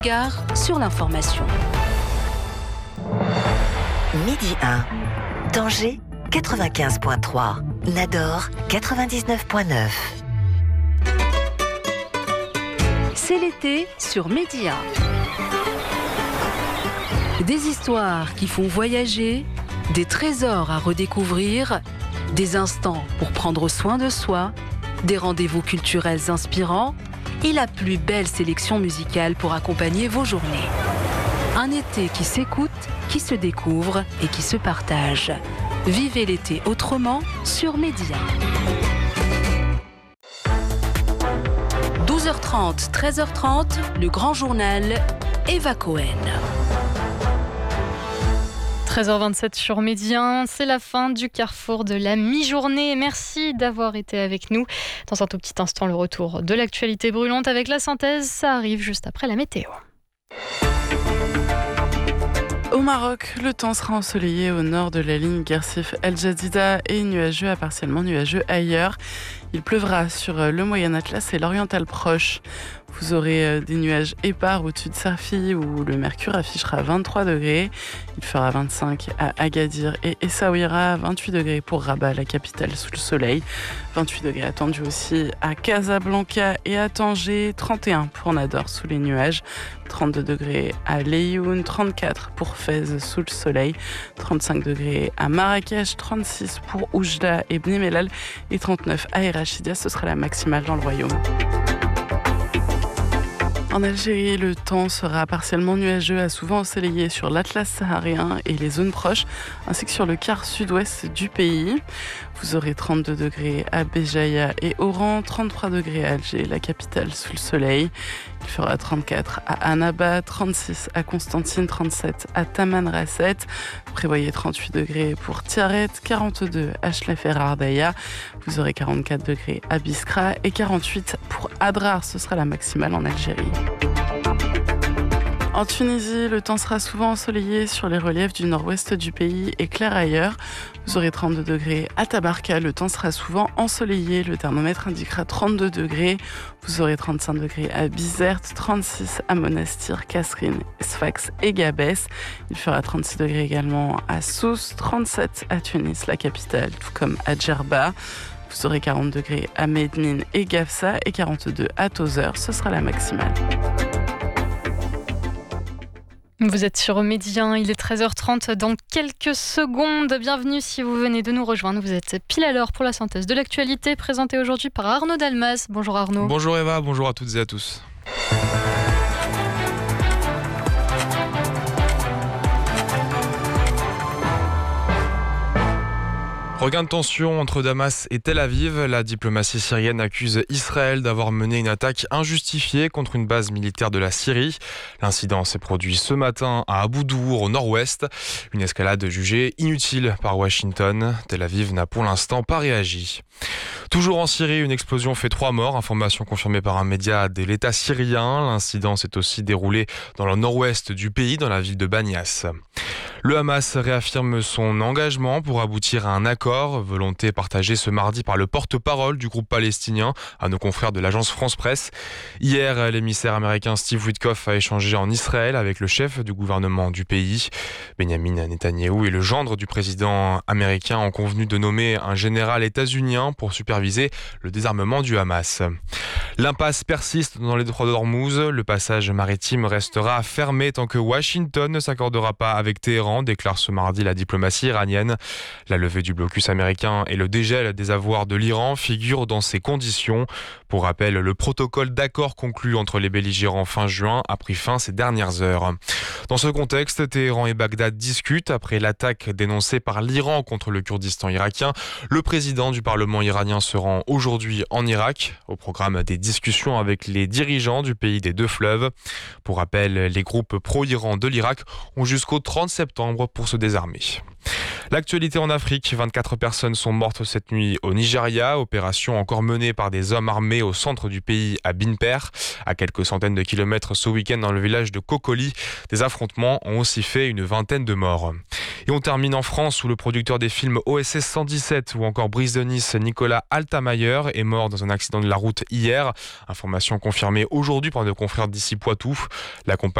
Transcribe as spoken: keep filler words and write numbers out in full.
Gare sur l'information. Midi un. Tanger, quatre-vingt-quinze virgule trois. Nador, quatre-vingt-dix-neuf virgule neuf. C'est l'été sur Midi un. Des histoires qui font voyager, des trésors à redécouvrir, des instants pour prendre soin de soi, des rendez-vous culturels inspirants et la plus belle sélection musicale pour accompagner vos journées. Un été qui s'écoute, qui se découvre et qui se partage. Vivez l'été autrement sur Midi un. douze heures trente, treize heures trente, le grand journal Eva Cohen. treize heures vingt-sept sur Midi un, c'est la fin du carrefour de la mi-journée. Merci d'avoir été avec nous. Dans un tout petit instant, le retour de l'actualité brûlante avec la synthèse. Ça arrive juste après la météo. Au Maroc, le temps sera ensoleillé au nord de la ligne Guersif-El Jadida et nuageux à partiellement nuageux ailleurs. Il pleuvra sur le Moyen Atlas et l'Oriental proche. Vous aurez des nuages épars au-dessus de Safi où le mercure affichera vingt-trois degrés. Il fera vingt-cinq à Agadir et Essaouira, vingt-huit degrés pour Rabat, la capitale sous le soleil. vingt-huit degrés attendus aussi à Casablanca et à Tanger, trente et un pour Nador sous les nuages, trente-deux degrés à Laayoune, trente-quatre pour Fès sous le soleil, trente-cinq degrés à Marrakech, trente-six pour Oujda et Bni Mellal et trente-neuf à Erachidia, ce sera la maximale dans le royaume. En Algérie, le temps sera partiellement nuageux à souvent ensoleillé sur l'Atlas saharien et les zones proches, ainsi que sur le quart sud-ouest du pays. Vous aurez trente-deux degrés à Béjaïa et Oran, trente-trois degrés à Alger, la capitale sous le soleil. Il fera trente-quatre à Annaba, trente-six à Constantine, trente-sept à Tamanrasset. Prévoyez trente-huit degrés pour Tiaret, quarante-deux à Chlef Ardaya. Vous aurez quarante-quatre degrés à Biskra et quarante-huit pour Adrar. Ce sera la maximale en Algérie. En Tunisie, le temps sera souvent ensoleillé sur les reliefs du nord-ouest du pays et clair ailleurs. Vous aurez trente-deux degrés à Tabarka, le temps sera souvent ensoleillé, le thermomètre indiquera trente-deux degrés. Vous aurez trente-cinq degrés à Bizerte, trente-six à Monastir, Kasserine, Sfax et Gabès. Il fera trente-six degrés également à Sousse, trente-sept à Tunis, la capitale, tout comme à Djerba. Vous aurez quarante degrés à Medine et Gafsa et quarante-deux à Tozeur, ce sera la maximale. Vous êtes sur Midi un, il est treize heures trente dans quelques secondes. Bienvenue si vous venez de nous rejoindre. Vous êtes pile à l'heure pour la synthèse de l'actualité présentée aujourd'hui par Arnaud Dalmas. Bonjour Arnaud. Bonjour Eva, bonjour à toutes et à tous. Regain de tension entre Damas et Tel Aviv. La diplomatie syrienne accuse Israël d'avoir mené une attaque injustifiée contre une base militaire de la Syrie. L'incident s'est produit ce matin à Abu Douour, au nord-ouest. Une escalade jugée inutile par Washington. Tel Aviv n'a pour l'instant pas réagi. Toujours en Syrie, une explosion fait trois morts. Information confirmée par un média de l'État syrien. L'incident s'est aussi déroulé dans le nord-ouest du pays, dans la ville de Banias. Le Hamas réaffirme son engagement pour aboutir à un accord, volonté partagée ce mardi par le porte-parole du groupe palestinien à nos confrères de l'agence France Presse. Hier, l'émissaire américain Steve Witkoff a échangé en Israël avec le chef du gouvernement du pays. Benjamin Netanyahou et le gendre du président américain ont convenu de nommer un général états-unien pour superviser le désarmement du Hamas. L'impasse persiste dans les détroits d'Ormuz. Le passage maritime restera fermé tant que Washington ne s'accordera pas avec Téhéran, déclare ce mardi la diplomatie iranienne. La levée du blocus américain et le dégel des avoirs de l'Iran figurent dans ces conditions. Pour rappel, le protocole d'accord conclu entre les belligérants fin juin a pris fin ces dernières heures. Dans ce contexte, Téhéran et Bagdad discutent après l'attaque dénoncée par l'Iran contre le Kurdistan irakien. Le président du Parlement iranien se rend aujourd'hui en Irak, au programme des discussions avec les dirigeants du pays des deux fleuves. Pour rappel, les groupes pro-Iran de l'Irak ont jusqu'au trente septembre pour se désarmer. L'actualité en Afrique, vingt-quatre personnes sont mortes cette nuit au Nigeria, opération encore menée par des hommes armés au centre du pays à Binper. À quelques centaines de kilomètres ce week-end dans le village de Kokoli, des affrontements ont aussi fait une vingtaine de morts. Et on termine en France où le producteur des films O S S cent dix-sept ou encore Brise de Nice, Nicolas Althamayer, est mort dans un accident de la route hier. Information confirmée aujourd'hui par nos confrères d'ici Poitou. La